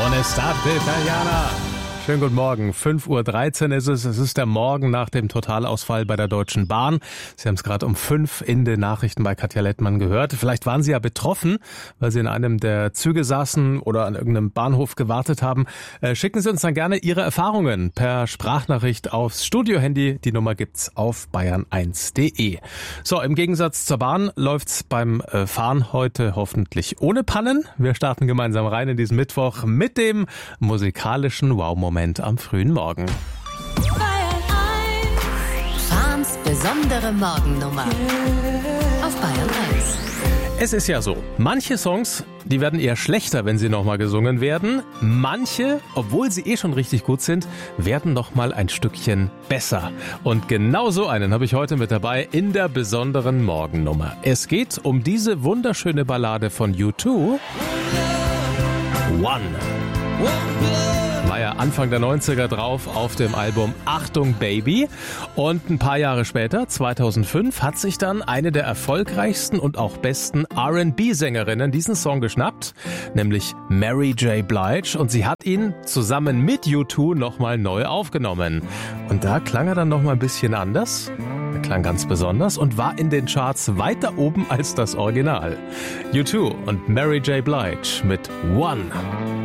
Buonasera Italiana. Schönen guten Morgen. 5:13 Uhr ist es. Es ist der Morgen nach dem Totalausfall bei der Deutschen Bahn. Sie haben es gerade um 5 in den Nachrichten bei Katja Lettmann gehört. Vielleicht waren Sie ja betroffen, weil Sie in einem der Züge saßen oder an irgendeinem Bahnhof gewartet haben. Schicken Sie uns dann gerne Ihre Erfahrungen per Sprachnachricht aufs Studiohandy. Die Nummer gibt's auf bayern1.de. So, im Gegensatz zur Bahn läuft's beim Fahren heute hoffentlich ohne Pannen. Wir starten gemeinsam rein in diesen Mittwoch mit dem musikalischen Wow-Moment am frühen Morgen. Bayern 1. Fahns besondere Morgennummer. Auf Bayern 1. Es ist ja so, manche Songs, die werden eher schlechter, wenn sie nochmal gesungen werden. Manche, obwohl sie schon richtig gut sind, werden nochmal ein Stückchen besser. Und genau so einen habe ich heute mit dabei in der besonderen Morgennummer. Es geht um diese wunderschöne Ballade von U2, One. War ja Anfang der 90er drauf auf dem Album Achtung Baby. Und ein paar Jahre später, 2005, hat sich dann eine der erfolgreichsten und auch besten R&B-Sängerinnen diesen Song geschnappt, nämlich Mary J. Blige. Und sie hat ihn zusammen mit U2 nochmal neu aufgenommen. Und da klang er dann nochmal ein bisschen anders. Er klang ganz besonders und war in den Charts weiter oben als das Original. U2 und Mary J. Blige mit One.